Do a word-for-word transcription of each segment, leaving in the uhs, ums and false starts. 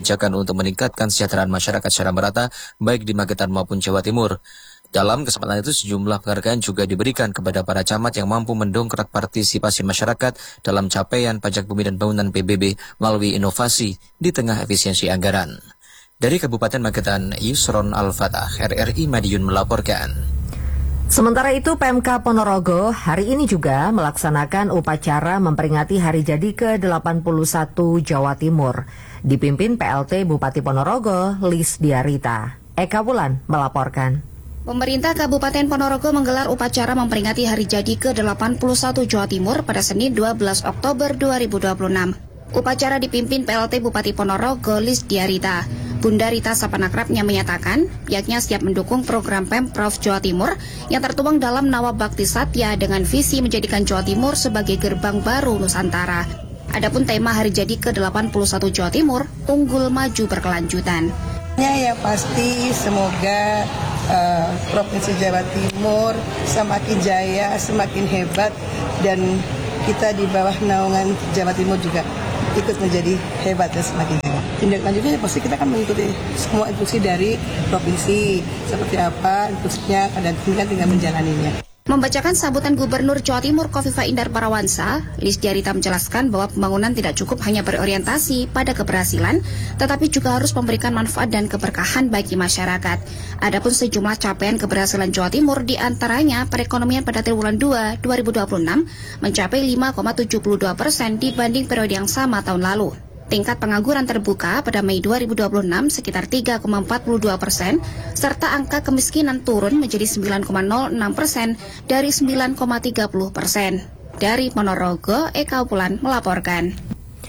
kebijakan untuk meningkatkan kesejahteraan masyarakat secara merata, baik di Magetan maupun Jawa Timur. Dalam kesempatan itu sejumlah penghargaan juga diberikan kepada para camat yang mampu mendongkrak partisipasi masyarakat dalam capaian pajak bumi dan bangunan P B B melalui inovasi di tengah efisiensi anggaran. Dari Kabupaten Magetan, Yusron Al-Fatah, R R I Madiun melaporkan. Sementara itu, Pemka Ponorogo hari ini juga melaksanakan upacara memperingati hari jadi ke delapan puluh satu Jawa Timur. Dipimpin P L T Bupati Ponorogo, Lis Diarita. Eka Wulan melaporkan. Pemerintah Kabupaten Ponorogo menggelar upacara memperingati hari jadi ke delapan puluh satu Jawa Timur pada Senin dua belas Oktober dua ribu dua puluh enam. Upacara dipimpin P L T Bupati Ponorogo, Lis Diarita. Bunda Rita Sapanakrapnya menyatakan pihaknya siap mendukung program Pemprov Jawa Timur yang tertuang dalam Nawab Bakti Satya dengan visi menjadikan Jawa Timur sebagai gerbang baru Nusantara. Adapun tema hari jadi ke delapan puluh satu Jawa Timur, unggul maju berkelanjutan. Ya pasti semoga uh, Provinsi Jawa Timur semakin jaya, semakin hebat, dan kita di bawah naungan Jawa Timur juga ikut menjadi hebat dan semakin hebat. Tindak lanjutnya pasti kita akan mengikuti semua instruksi dari provinsi seperti apa instruksinya, dan kita tinggal menjalaninya. Membacakan sambutan Gubernur Jawa Timur Kofifa Indar Parawansa, Lis Diarita menjelaskan bahwa pembangunan tidak cukup hanya berorientasi pada keberhasilan, tetapi juga harus memberikan manfaat dan keberkahan bagi masyarakat. Adapun sejumlah capaian keberhasilan Jawa Timur diantaranya perekonomian pada triwulan dua dua ribu dua puluh enam mencapai lima koma tujuh dua persen dibanding periode yang sama tahun lalu. Tingkat pengangguran terbuka pada Mei dua ribu dua puluh enam sekitar tiga koma empat dua persen, serta angka kemiskinan turun menjadi sembilan koma nol enam persen dari sembilan koma tiga puluh persen. Dari Ponorogo, Eka Wulan melaporkan.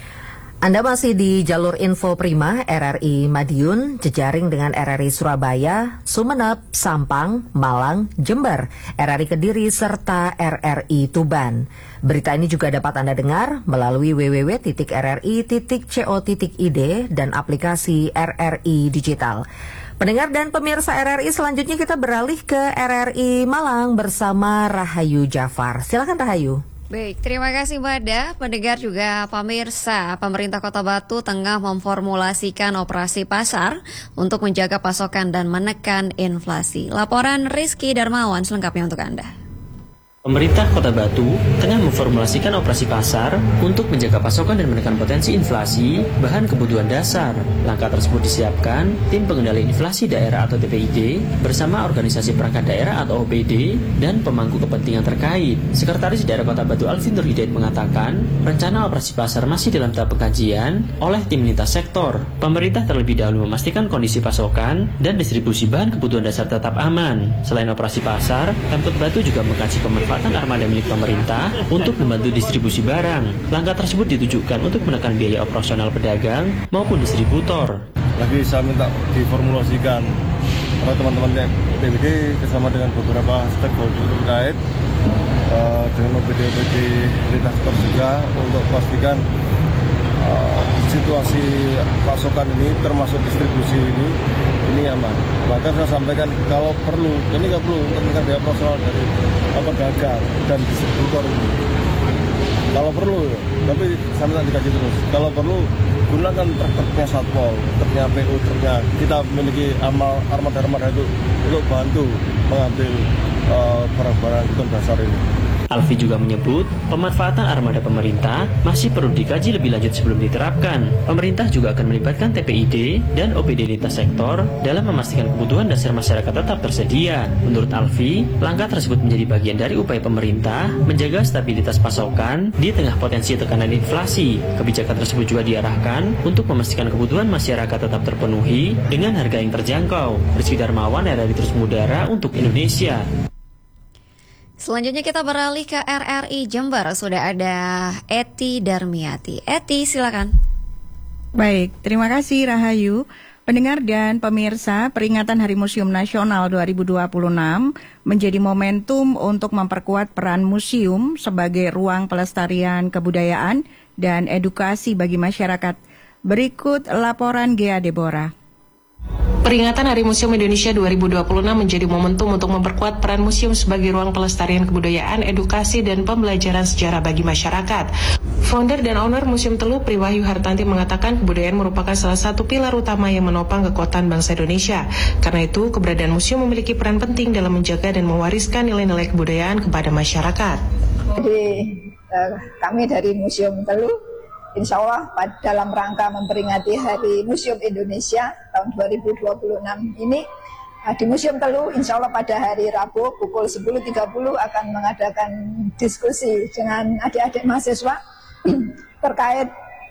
Anda masih di jalur info Prima R R I Madiun, jejaring dengan R R I Surabaya, Sumeneb, Sampang, Malang, Jember, R R I Kediri, serta R R I Tuban. Berita ini juga dapat Anda dengar melalui w w w titik r r i titik co titik i d dan aplikasi R R I Digital. Pendengar dan pemirsa R R I, selanjutnya kita beralih ke R R I Malang bersama Rahayu Jafar. Silakan Rahayu. Baik, terima kasih Bada. Pendengar juga pemirsa, pemerintah Kota Batu tengah memformulasikan operasi pasar untuk menjaga pasokan dan menekan inflasi. Laporan Rizky Darmawan selengkapnya untuk Anda. Pemerintah Kota Batu tengah memformulasikan operasi pasar untuk menjaga pasokan dan menekan potensi inflasi bahan kebutuhan dasar. Langkah tersebut disiapkan Tim Pengendali Inflasi Daerah atau T P I D bersama Organisasi Perangkat Daerah atau O P D dan pemangku kepentingan terkait. Sekretaris Daerah Kota Batu Alvin Nur Hidayat mengatakan, rencana operasi pasar masih dalam tahap pengkajian oleh tim lintas sektor. Pemerintah terlebih dahulu memastikan kondisi pasokan dan distribusi bahan kebutuhan dasar tetap aman. Selain operasi pasar, Pemkot Batu juga mengkaji pemanfaatan armada milik pemerintah untuk membantu distribusi barang. Langkah tersebut ditujukan untuk menekan biaya operasional pedagang maupun distributor. Lagi saya minta diformulasikan oleh teman-teman T P I D bersama dengan beberapa stakeholder terkait uh, dengan O P D O P D lintas sektor juga untuk pastikan uh, situasi pasokan ini termasuk distribusi ini ini aman. Bahkan saya sampaikan kalau perlu, ini nggak perlu untuk menekan biaya operasional dari pedagang dan distributor ini. Kalau perlu, tapi saya minta dikaji terus. Kalau perlu, gunakan truk-truknya Satpol, truknya P U, truknya. Kita memiliki amal armada-armada itu untuk bantu mengambil uh, barang-barang kebutuhan dasar ini. Alfi juga menyebut pemanfaatan armada pemerintah masih perlu dikaji lebih lanjut sebelum diterapkan. Pemerintah juga akan melibatkan T P I D dan O P D lintas sektor dalam memastikan kebutuhan dasar masyarakat tetap tersedia. Menurut Alfi, langkah tersebut menjadi bagian dari upaya pemerintah menjaga stabilitas pasokan di tengah potensi tekanan inflasi. Kebijakan tersebut juga diarahkan untuk memastikan kebutuhan masyarakat tetap terpenuhi dengan harga yang terjangkau. Rizky Darmawan, R R I Terus Mudara untuk Indonesia. Selanjutnya kita beralih ke R R I Jember. Sudah ada Eti Darmiati. Eti, silakan. Baik, terima kasih Rahayu. Pendengar dan pemirsa, peringatan Hari Museum Nasional dua ribu dua puluh enam menjadi momentum untuk memperkuat peran museum sebagai ruang pelestarian kebudayaan dan edukasi bagi masyarakat. Berikut laporan Gea Deborah. Peringatan Hari Museum Indonesia dua ribu dua puluh enam menjadi momentum untuk memperkuat peran museum sebagai ruang pelestarian kebudayaan, edukasi, dan pembelajaran sejarah bagi masyarakat. Founder dan owner Museum Telu, Priwahyu Hartanti, mengatakan kebudayaan merupakan salah satu pilar utama yang menopang kekuatan bangsa Indonesia. Karena itu, keberadaan museum memiliki peran penting dalam menjaga dan mewariskan nilai-nilai kebudayaan kepada masyarakat. Jadi, eh, kami dari Museum Telu, insya Allah dalam rangka memperingati Hari Museum Indonesia tahun dua ribu dua puluh enam ini, di Museum Telu insya Allah pada hari Rabu pukul sepuluh tiga puluh akan mengadakan diskusi dengan adik-adik mahasiswa terkait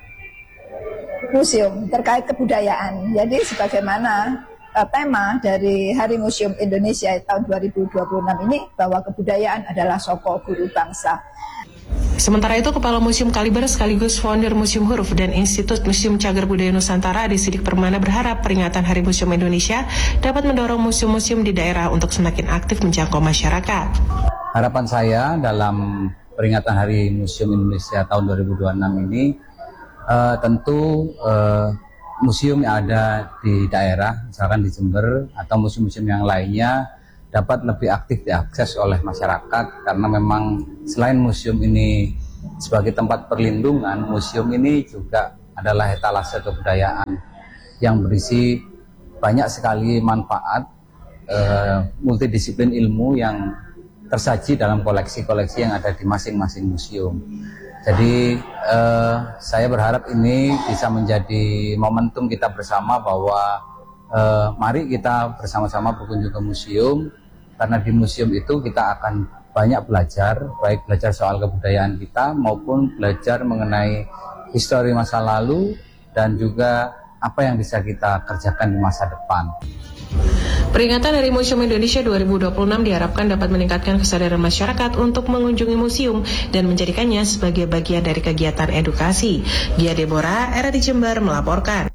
museum, terkait kebudayaan. Jadi sebagaimana uh, tema dari Hari Museum Indonesia tahun dua ribu dua puluh enam ini, bahwa kebudayaan adalah soko guru bangsa. Sementara itu, Kepala Museum Kaliber sekaligus founder Museum Huruf dan Institut Museum Cagar Budaya Nusantara, Adi Sidik Permana, berharap peringatan Hari Museum Indonesia dapat mendorong museum-museum di daerah untuk semakin aktif menjangkau masyarakat. Harapan saya dalam peringatan Hari Museum Indonesia tahun dua ribu dua puluh enam ini, uh, tentu uh, museum yang ada di daerah, misalkan di Jember atau museum-museum yang lainnya, dapat lebih aktif diakses oleh masyarakat, karena memang selain museum ini sebagai tempat perlindungan, museum ini juga adalah etalase kebudayaan yang berisi banyak sekali manfaat eh, multidisiplin ilmu yang tersaji dalam koleksi-koleksi yang ada di masing-masing museum. Jadi eh, saya berharap ini bisa menjadi momentum kita bersama bahwa eh, mari kita bersama-sama berkunjung ke museum. Karena di museum itu kita akan banyak belajar, baik belajar soal kebudayaan kita maupun belajar mengenai histori masa lalu dan juga apa yang bisa kita kerjakan di masa depan. Peringatan Hari Museum Indonesia dua ribu dua puluh enam diharapkan dapat meningkatkan kesadaran masyarakat untuk mengunjungi museum dan menjadikannya sebagai bagian dari kegiatan edukasi. Gia Deborah, R R I Jember melaporkan.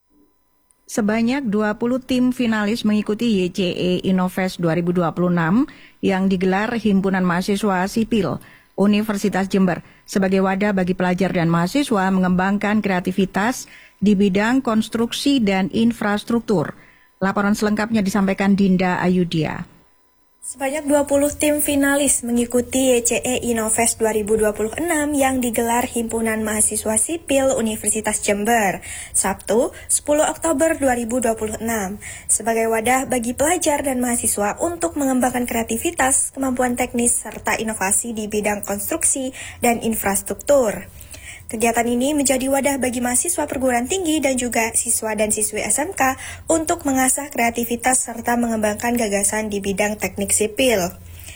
Sebanyak dua puluh tim finalis mengikuti Y C E Innovest dua ribu dua puluh enam yang digelar Himpunan Mahasiswa Sipil Universitas Jember sebagai wadah bagi pelajar dan mahasiswa mengembangkan kreativitas di bidang konstruksi dan infrastruktur. Laporan selengkapnya disampaikan Dinda Ayudia. Sebanyak dua puluh tim finalis mengikuti Y C E Innovest dua ribu dua puluh enam yang digelar Himpunan Mahasiswa Sipil Universitas Jember, Sabtu sepuluh Oktober dua ribu dua puluh enam, sebagai wadah bagi pelajar dan mahasiswa untuk mengembangkan kreativitas, kemampuan teknis, serta inovasi di bidang konstruksi dan infrastruktur. Kegiatan ini menjadi wadah bagi mahasiswa perguruan tinggi dan juga siswa dan siswi S M K untuk mengasah kreativitas serta mengembangkan gagasan di bidang teknik sipil.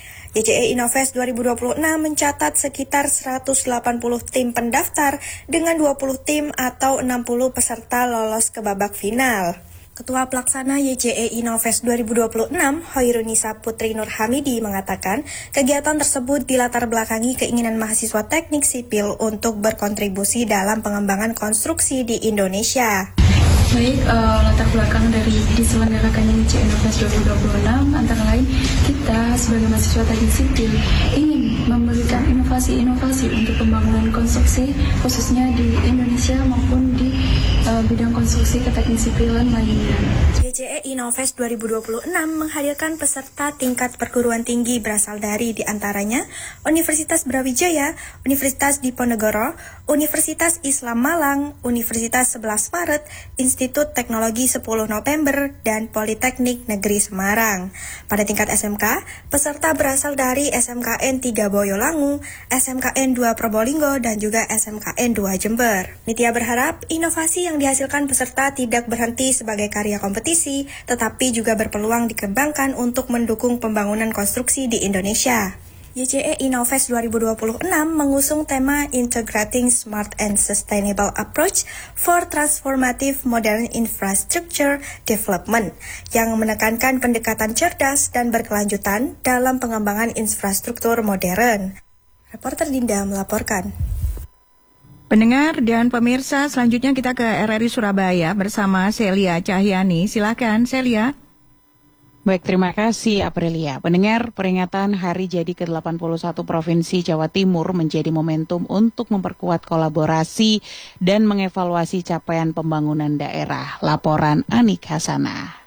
Y C E Innovest dua ribu dua puluh enam mencatat sekitar seratus delapan puluh tim pendaftar dengan dua puluh tim atau enam puluh peserta lolos ke babak final. Ketua Pelaksana Y C E Innovest dua ribu dua puluh enam, Hoirunisa Putri Nur Hamidi, mengatakan kegiatan tersebut dilatar belakangi keinginan mahasiswa teknik sipil untuk berkontribusi dalam pengembangan konstruksi di Indonesia. Baik, uh, latar belakang dari diselenggarakannya Y C E Innovest dua ribu dua puluh enam antara lain kita sebagai mahasiswa teknik sipil ingin memberikan inovasi-inovasi untuk pembangunan konstruksi khususnya di Indonesia maupun di uh, bidang konstruksi keteknik sipilan lainnya. Y C E Innovest dua ribu dua puluh enam menghadirkan peserta tingkat perguruan tinggi berasal dari diantaranya Universitas Brawijaya, Universitas Diponegoro, Universitas Islam Malang, Universitas sebelas Maret, Institut Teknologi sepuluh November, dan Politeknik Negeri Semarang. Pada tingkat S M K, peserta berasal dari S M K N tiga Boyolangu, S M K N dua Probolinggo, dan juga S M K N dua Jember. Nitya berharap inovasi yang dihasilkan peserta tidak berhenti sebagai karya kompetisi, tetapi juga berpeluang dikembangkan untuk mendukung pembangunan konstruksi di Indonesia. Y C E Innovest dua ribu dua puluh enam mengusung tema Integrating Smart and Sustainable Approach for Transformative Modern Infrastructure Development yang menekankan pendekatan cerdas dan berkelanjutan dalam pengembangan infrastruktur modern. Reporter Dinda melaporkan. Pendengar dan pemirsa, selanjutnya kita ke R R I Surabaya bersama Celia Cahyani. Silakan Celia. Baik, terima kasih Aprilia. Pendengar, peringatan Hari Jadi ke delapan puluh satu Provinsi Jawa Timur menjadi momentum untuk memperkuat kolaborasi dan mengevaluasi capaian pembangunan daerah. Laporan Anik Hasanah.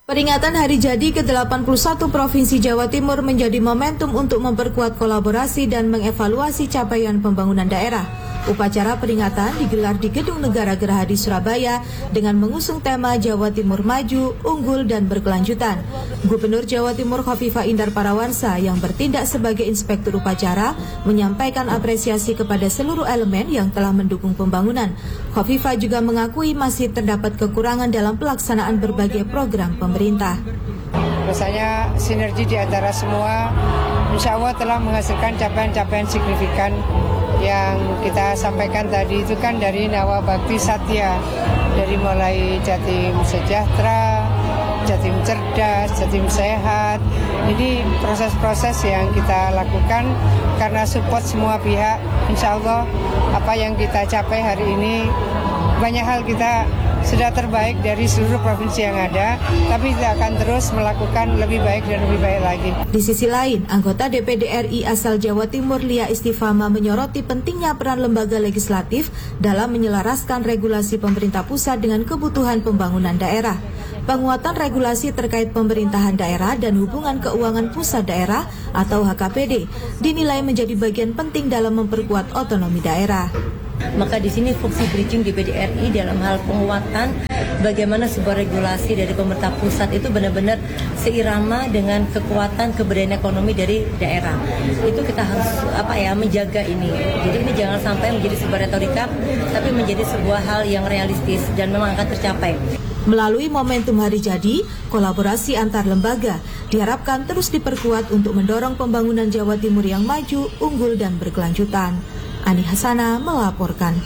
Peringatan Hari Jadi ke delapan puluh satu Provinsi Jawa Timur menjadi momentum untuk memperkuat kolaborasi dan mengevaluasi capaian pembangunan daerah. Upacara peringatan digelar di Gedung Negara Gerahadi Surabaya dengan mengusung tema Jawa Timur Maju, Unggul, dan Berkelanjutan. Gubernur Jawa Timur Khofifah Indar Parawansa yang bertindak sebagai inspektur upacara menyampaikan apresiasi kepada seluruh elemen yang telah mendukung pembangunan. Khofifah juga mengakui masih terdapat kekurangan dalam pelaksanaan berbagai program pemerintah. Rasanya sinergi di antara semua insya Allah telah menghasilkan capaian-capaian signifikan yang kita sampaikan tadi itu kan dari Nawa Bakti Satya, dari mulai Jatim Sejahtera, Jatim Cerdas, Jatim Sehat. Ini proses-proses yang kita lakukan karena support semua pihak. Insya Allah apa yang kita capai hari ini banyak hal kita sudah terbaik dari seluruh provinsi yang ada, tapi kita akan terus melakukan lebih baik dan lebih baik lagi. Di sisi lain, anggota D P D R I asal Jawa Timur Lia Istifama menyoroti pentingnya peran lembaga legislatif dalam menyelaraskan regulasi pemerintah pusat dengan kebutuhan pembangunan daerah. Penguatan regulasi terkait pemerintahan daerah dan hubungan keuangan pusat daerah atau H K P D dinilai menjadi bagian penting dalam memperkuat otonomi daerah. Maka di sini fungsi bridging di P D R I dalam hal penguatan bagaimana sebuah regulasi dari pemerintah pusat itu benar-benar seirama dengan kekuatan keberdayaan ekonomi dari daerah. Itu kita harus apa ya menjaga ini. Jadi ini jangan sampai menjadi sebuah retorika, tapi menjadi sebuah hal yang realistis dan memang akan tercapai. Melalui momentum Hari Jadi, kolaborasi antar lembaga diharapkan terus diperkuat untuk mendorong pembangunan Jawa Timur yang maju, unggul, dan berkelanjutan. Ani Hasana melaporkan.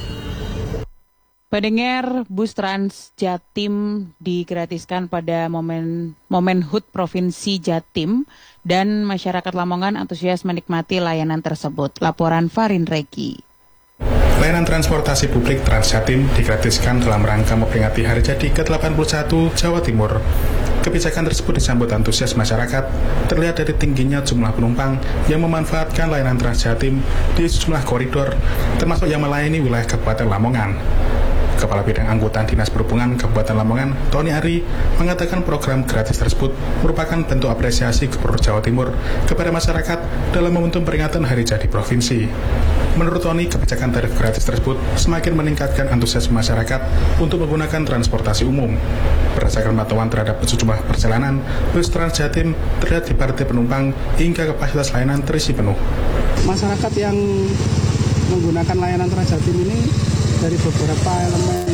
Pendengar, bus Trans Jatim digratiskan pada momen momen H U T Provinsi Jatim dan masyarakat Lamongan antusias menikmati layanan tersebut. Laporan Farin Regi. Layanan transportasi publik Trans Jatim digratiskan dalam rangka memperingati Hari Jadi ke delapan puluh satu Jawa Timur. Kebijakan tersebut disambut antusias masyarakat, terlihat dari tingginya jumlah penumpang yang memanfaatkan layanan Trans Jatim di sejumlah koridor, termasuk yang melayani wilayah Kabupaten Lamongan. Kepala Bidang Angkutan Dinas Perhubungan Kabupaten Lamongan, Tony Ari, mengatakan program gratis tersebut merupakan bentuk apresiasi Gubernur Jawa Timur kepada masyarakat dalam momentum peringatan Hari Jadi Provinsi. Menurut Tony, kebijakan tarif gratis tersebut semakin meningkatkan antusias masyarakat untuk menggunakan transportasi umum. Berdasarkan pantauan terhadap sejumlah perjalanan, bus Trans Jatim terlihat dipadati penumpang hingga kapasitas layanan terisi penuh. Masyarakat yang menggunakan layanan Trans Jatim ini dari beberapa elemen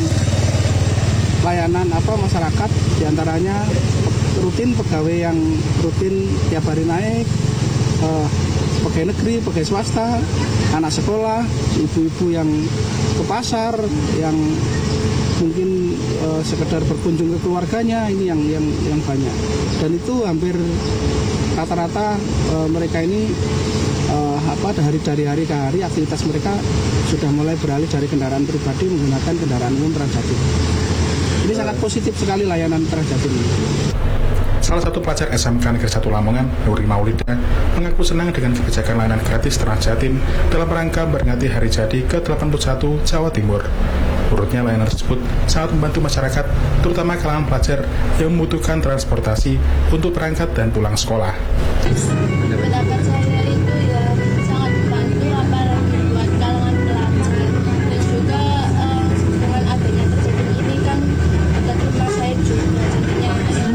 layanan apa masyarakat, diantaranya rutin pegawai yang rutin tiap hari naik, eh, pegawai negeri, pegawai swasta, anak sekolah, ibu-ibu yang ke pasar, yang mungkin uh, sekedar berkunjung ke keluarganya, ini yang yang yang banyak. Dan itu hampir rata-rata uh, mereka ini uh, apa dari dari hari ke hari aktivitas mereka sudah mulai beralih dari kendaraan pribadi menggunakan kendaraan umum Trans Jatim. Ini sangat positif sekali layanan Trans Jatim ini. Salah satu pelajar S M K Negeri satu Lamongan, Nuri Maulida, mengaku senang dengan kebijakan layanan gratis Trans Jatim dalam rangka memperingati Hari Jadi ke delapan puluh satu Jawa Timur. Menurutnya layanan tersebut sangat membantu masyarakat, terutama kalangan pelajar yang membutuhkan transportasi untuk berangkat dan pulang sekolah. Pendapat saya itu ya sangat membantu apalagi buat kalangan pelajar dan juga uh, dengan adanya terjadi ini kan ada rumah saya juga jadinya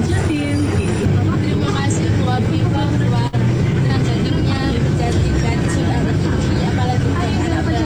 terima kasih buat Viva buat Trans Jatimnya jadi gratis sudah ada ini apalagi ada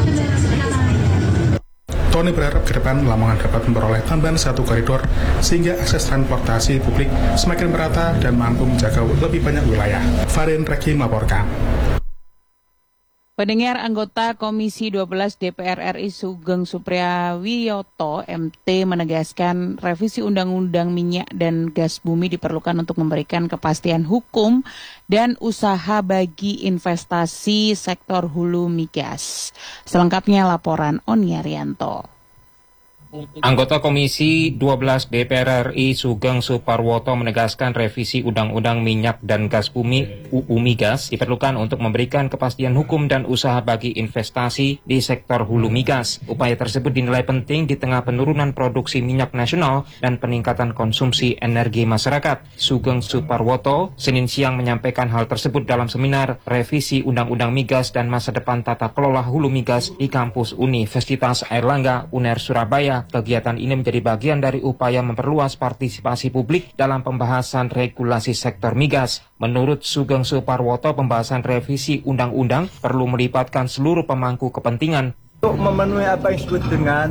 Tony berharap ke depan Lamongan dapat memperoleh tambahan satu koridor sehingga akses transportasi publik semakin merata dan mampu menjaga lebih banyak wilayah. Farin Reki melaporkan. Pendengar, anggota Komisi dua belas D P R R I Sugeng Supriyawiyoto M T menegaskan revisi Undang-Undang Minyak dan Gas Bumi diperlukan untuk memberikan kepastian hukum dan usaha bagi investasi sektor hulu migas. Selengkapnya laporan Oni Arianto. Anggota Komisi dua belas D P R R I Sugeng Suparwoto menegaskan revisi Undang-Undang Minyak dan Gas Bumi U U Migas diperlukan untuk memberikan kepastian hukum dan usaha bagi investasi di sektor hulu migas. Upaya tersebut dinilai penting di tengah penurunan produksi minyak nasional dan peningkatan konsumsi energi masyarakat. Sugeng Suparwoto Senin siang menyampaikan hal tersebut dalam seminar revisi Undang-Undang Migas dan Masa Depan Tata Kelola Hulu Migas di kampus Universitas Airlangga, U N E R Surabaya. Kegiatan ini menjadi bagian dari upaya memperluas partisipasi publik dalam pembahasan regulasi sektor migas. Menurut Sugeng Suparwoto, pembahasan revisi undang-undang perlu melibatkan seluruh pemangku kepentingan. Untuk memenuhi apa yang disebut dengan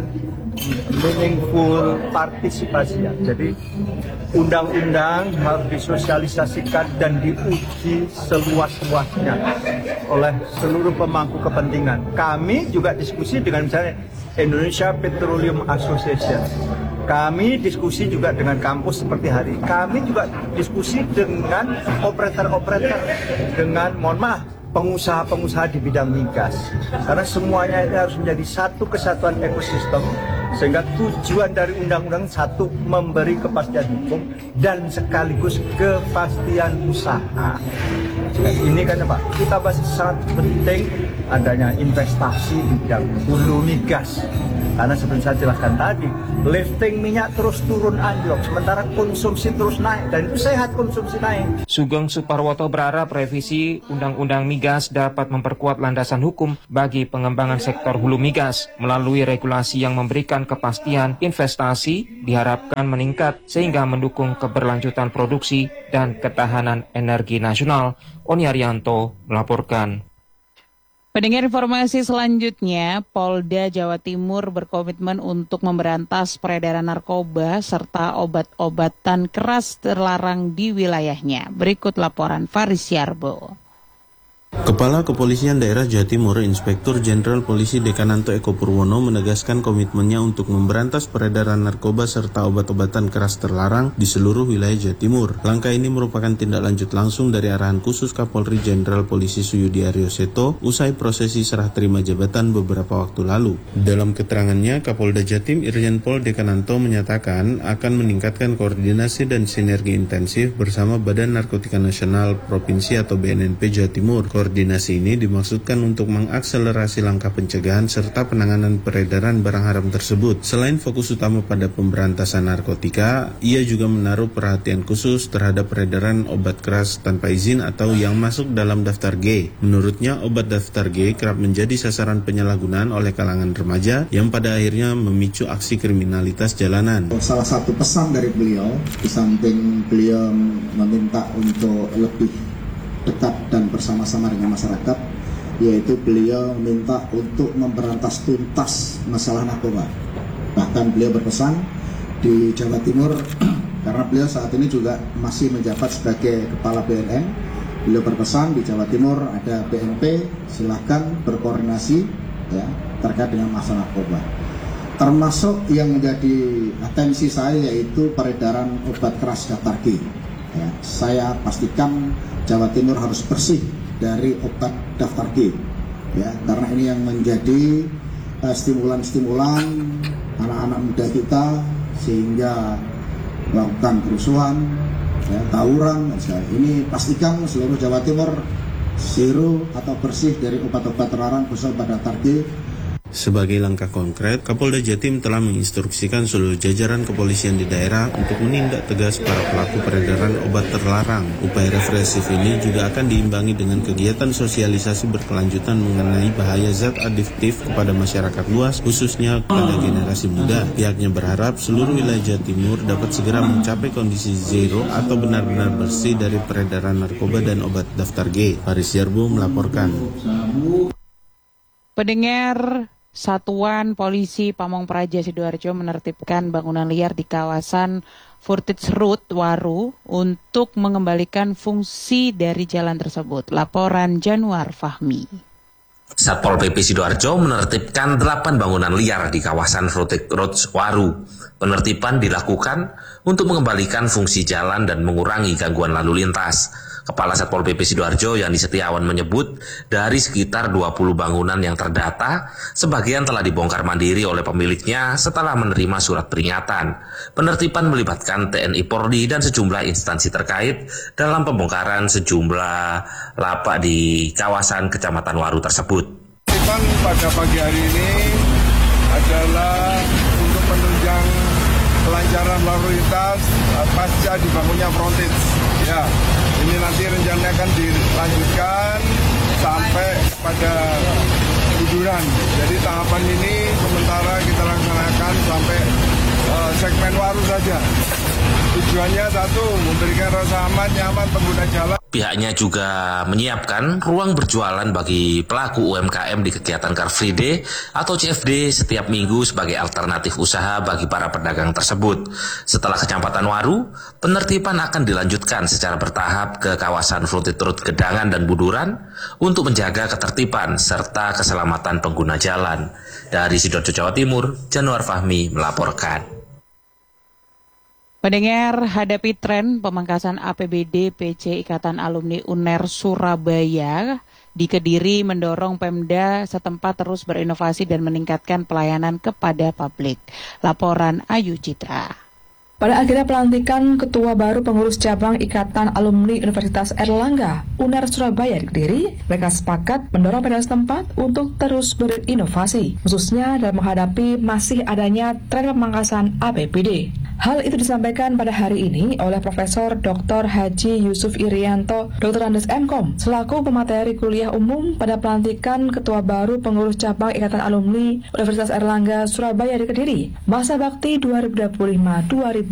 meaningful partisipasi, ya. Jadi undang-undang harus disosialisasikan dan diuji seluas-luasnya oleh seluruh pemangku kepentingan. Kami juga diskusi dengan misalnya Indonesia Petroleum Association. Kami diskusi juga dengan kampus seperti hari. Kami juga diskusi dengan operator-operator, dengan mohon maaf, pengusaha-pengusaha di bidang migas. Karena semuanya ini harus menjadi satu kesatuan ekosistem, sehingga tujuan dari undang-undang satu, memberi kepastian hukum dan sekaligus kepastian usaha. Dan ini kan Pak, kita bahas sangat penting adanya investasi di bidang hulu migas. Karena seperti saya jelaskan tadi, lifting minyak terus turun anjlok, sementara konsumsi terus naik, dan itu sehat konsumsi naik. Sugeng Suparwoto berharap revisi Undang-Undang Migas dapat memperkuat landasan hukum bagi pengembangan sektor hulu migas. Melalui regulasi yang memberikan kepastian investasi diharapkan meningkat sehingga mendukung keberlanjutan produksi dan ketahanan energi nasional. Oni Arianto melaporkan. Pendengar informasi selanjutnya, Polda Jawa Timur berkomitmen untuk memberantas peredaran narkoba serta obat-obatan keras terlarang di wilayahnya. Berikut laporan Faris Yarbo. Kepala Kepolisian Daerah Jawa Timur, Inspektur Jenderal Polisi Dekananto Eko Purwono menegaskan komitmennya untuk memberantas peredaran narkoba serta obat-obatan keras terlarang di seluruh wilayah Jawa Timur. Langkah ini merupakan tindak lanjut langsung dari arahan khusus Kapolri Jenderal Polisi Suyudi Aryoseto usai prosesi serah terima jabatan beberapa waktu lalu. Dalam keterangannya, Kapolda Jatim Irjen Pol Dekananto menyatakan akan meningkatkan koordinasi dan sinergi intensif bersama Badan Narkotika Nasional Provinsi atau B N N P Jawa Timur. Koordinasi ini dimaksudkan untuk mengakselerasi langkah pencegahan serta penanganan peredaran barang haram tersebut. Selain fokus utama pada pemberantasan narkotika, ia juga menaruh perhatian khusus terhadap peredaran obat keras tanpa izin atau yang masuk dalam daftar G. Menurutnya, obat daftar G kerap menjadi sasaran penyalahgunaan oleh kalangan remaja yang pada akhirnya memicu aksi kriminalitas jalanan. Salah satu pesan dari beliau, di samping beliau meminta untuk lebih dekat dan bersama-sama dengan masyarakat, yaitu beliau minta untuk memberantas tuntas masalah narkoba. Bahkan beliau berpesan di Jawa Timur, karena beliau saat ini juga masih menjabat sebagai Kepala B N N, beliau berpesan di Jawa Timur ada B N P, silakan berkoordinasi ya terkait dengan masalah narkoba. Termasuk yang menjadi atensi saya yaitu peredaran obat keras daftar G. Ya, saya pastikan Jawa Timur harus bersih dari obat daftar G, ya, karena ini yang menjadi uh, stimulan-stimulan anak-anak muda kita sehingga melakukan kerusuhan, ya, tawuran. Ini pastikan seluruh Jawa Timur zero atau bersih dari obat-obat terlarang khususnya obat daftar G. Sebagai langkah konkret, Kapolda Jatim telah menginstruksikan seluruh jajaran kepolisian di daerah untuk menindak tegas para pelaku peredaran obat terlarang. Upaya represif ini juga akan diimbangi dengan kegiatan sosialisasi berkelanjutan mengenai bahaya zat adiktif kepada masyarakat luas, khususnya pada generasi muda. Pihaknya berharap seluruh wilayah Jawa Timur dapat segera mencapai kondisi zero atau benar-benar bersih dari peredaran narkoba dan obat daftar G. Faris Yarbo melaporkan. Pendengar, Satuan Polisi Pamong Praja Sidoarjo menertibkan bangunan liar di kawasan Furtage Road Waru untuk mengembalikan fungsi dari jalan tersebut. Laporan Januar Fahmi. Satpol P P Sidoarjo menertibkan delapan bangunan liar di kawasan Frontage Road Waru. Penertiban dilakukan untuk mengembalikan fungsi jalan dan mengurangi gangguan lalu lintas. Kepala Satpol P P Sidoarjo Yandi Setiawan menyebut dari sekitar dua puluh bangunan yang terdata, sebagian telah dibongkar mandiri oleh pemiliknya setelah menerima surat peringatan. Penertiban melibatkan T N I Polri dan sejumlah instansi terkait dalam pembongkaran sejumlah lapak di kawasan Kecamatan Waru tersebut. Penertiban pada pagi hari ini adalah untuk menunjang kelancaran lalu lintas pasca dibangunnya frontage. Ya, ini nanti rencananya akan dilanjutkan sampai pada buduran. Jadi tahapan ini sementara kita laksanakan sampai uh, segmen Waru saja. Tujuannya satu, memberikan rasa aman, nyaman pengguna jalan. Pihaknya juga menyiapkan ruang berjualan bagi pelaku U M K M di kegiatan Car Free Day atau C F D setiap minggu sebagai alternatif usaha bagi para pedagang tersebut. Setelah Kecamatan Waru, penertiban akan dilanjutkan secara bertahap ke kawasan Frontage Road Gedangan dan Buduran untuk menjaga ketertiban serta keselamatan pengguna jalan. Dari Sidoarjo, Jawa Timur, Januar Fahmi melaporkan. Pendengar, hadapi tren pemangkasan A P B D P C Ikatan Alumni U N E R Surabaya di Kediri mendorong Pemda setempat terus berinovasi dan meningkatkan pelayanan kepada publik. Laporan Ayu Citra. Pada akhirnya pelantikan Ketua baru Pengurus Cabang Ikatan Alumni Universitas Airlangga U N E R Surabaya di Kediri, mereka sepakat mendorong Pemda setempat untuk terus berinovasi, khususnya dalam menghadapi masih adanya tren pemangkasan A P B D. Hal itu disampaikan pada hari ini oleh Profesor Doktor Haji Yusuf Irianto, Doktor Andes M Kom, selaku pemateri kuliah umum pada pelantikan Ketua baru Pengurus Cabang Ikatan Alumni Universitas Airlangga Surabaya di Kediri, masa bakti dua ribu dua puluh lima sampai dua ribu